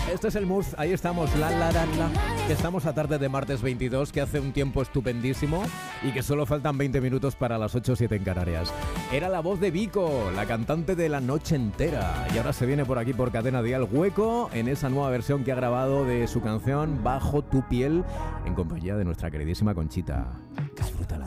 Este es el mood, ahí estamos, que estamos a tarde de martes 22, que hace un tiempo estupendísimo y que solo faltan 20 minutos para las 8:07 en Canarias. Era la voz de Vico, la cantante de La Noche Entera, y ahora se viene por aquí por Cadena Dial Hueco en esa nueva versión que ha grabado de su canción Bajo tu piel en compañía de nuestra queridísima Conchita. Disfrútala.